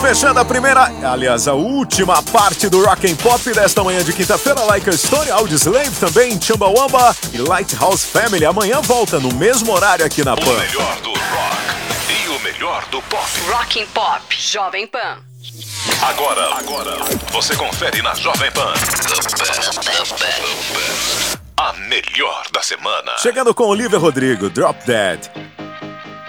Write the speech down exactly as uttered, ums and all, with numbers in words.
fechando a primeira, aliás, a última parte do Rock and Pop desta manhã de quinta-feira. Like a Stone, Audioslave também, Chumbawamba e Lighthouse Family. Amanhã volta no mesmo horário aqui na Pan. O melhor do rock e o melhor do pop. Rock and Pop, Jovem Pan. Agora, agora, você confere na Jovem Pan. The best, the best, a melhor da semana. Chegando com Olivia Rodrigo, Drop Dead.